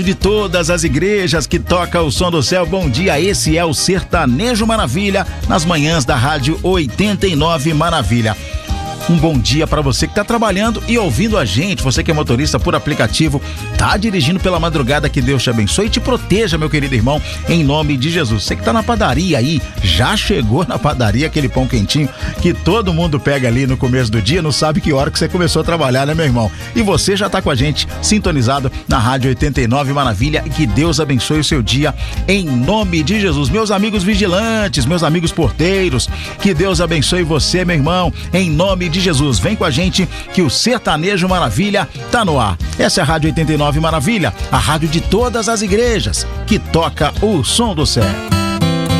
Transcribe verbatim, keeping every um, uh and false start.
De todas as igrejas que toca o som do céu, bom dia, esse é o Sertanejo Maravilha, nas manhãs da Rádio oitenta e nove Maravilha. Um bom dia para você que tá trabalhando e ouvindo a gente, você que é motorista por aplicativo, tá dirigindo pela madrugada, que Deus te abençoe e te proteja, meu querido irmão, em nome de Jesus. Você que tá na padaria aí, já chegou na padaria aquele pão quentinho que todo mundo pega ali no começo do dia, não sabe que hora que você começou a trabalhar, né, meu irmão? E você já tá com a gente sintonizado na Rádio oitenta e nove Maravilha, e que Deus abençoe o seu dia em nome de Jesus. Meus amigos vigilantes, meus amigos porteiros, que Deus abençoe você, meu irmão, em nome de Jesus. Vem com a gente que o Sertanejo Maravilha tá no ar. Essa é a Rádio oitenta e nove Maravilha, a rádio de todas as igrejas que toca o som do céu.